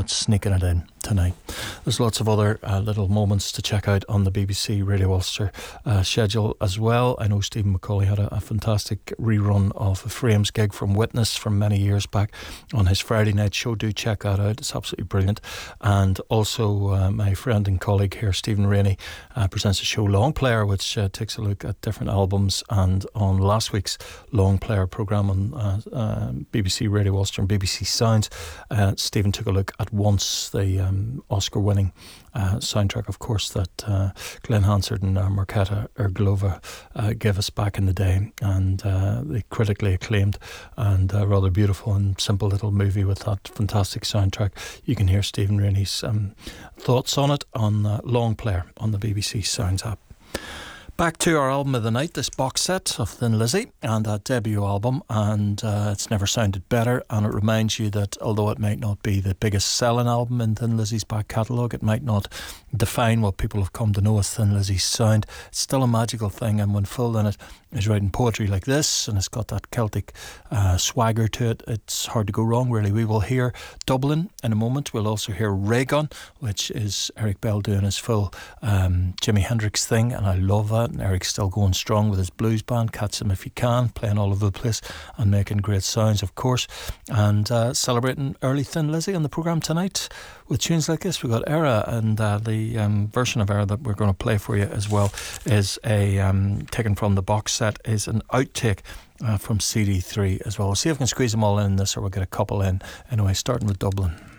that's sneaking it in tonight. There's lots of other little moments to check out on the BBC Radio Ulster schedule as well. I know Stephen McCauley had a fantastic rerun of a Frames gig from Witness from many years back on his Friday night show. Do check that out, it's absolutely brilliant. And also my friend and colleague here, Stephen Rainey, presents a show Long Player, which takes a look at different albums. And on last week's Long Player programme on BBC Radio Ulster and BBC Sounds, Stephen took a look at Once, the Oscar-winning soundtrack, of course, that Glenn Hansard and Marketa Erglova gave us back in the day, and the critically acclaimed and rather beautiful and simple little movie with that fantastic soundtrack. You can hear Stephen Rainey's thoughts on it on Long Player on the BBC Sounds app. Back to our album of the night, this box set of Thin Lizzy and that debut album, and it's never sounded better, and it reminds you that although it might not be the biggest selling album in Thin Lizzy's back catalogue, it might not define what people have come to know as Thin Lizzy's sound, it's still a magical thing. And when Phil Lynott is writing poetry like this, and it's got that Celtic swagger to it, it's hard to go wrong, really. We will hear Dublin in a moment. We'll also hear Ray Gun, which is Eric Bell doing his full Jimi Hendrix thing, and I love that. And Eric's still going strong with his blues band, Catch Him If You Can, playing all over the place and making great sounds, of course. And celebrating early Thin Lizzy on the programme tonight with tunes like this. We've got Era, and the version of Era that we're going to play for you as well is a taken from the box set, is an outtake from CD3 as well. We'll see if we can squeeze them all in this, or we'll get a couple in. Anyway, starting with Dublin.